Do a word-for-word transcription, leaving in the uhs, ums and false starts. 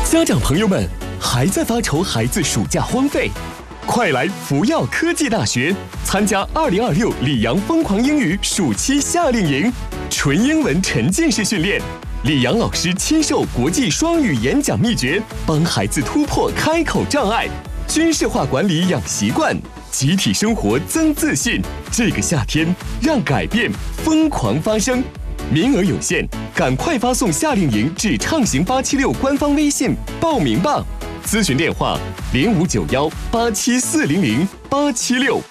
家长朋友们，还在发愁孩子暑假荒废？快来福耀科技大学参加二零二六里昂疯狂英语暑期夏令营，纯英文沉浸式训练，里昂老师亲授国际双语演讲秘诀，帮孩子突破开口障碍，军事化管理养习惯，集体生活增自信。这个夏天，让改变疯狂发生。名额有限，赶快发送夏令营至畅行八七六官方微信报名吧。咨询电话：零五九幺八七四零零八七六。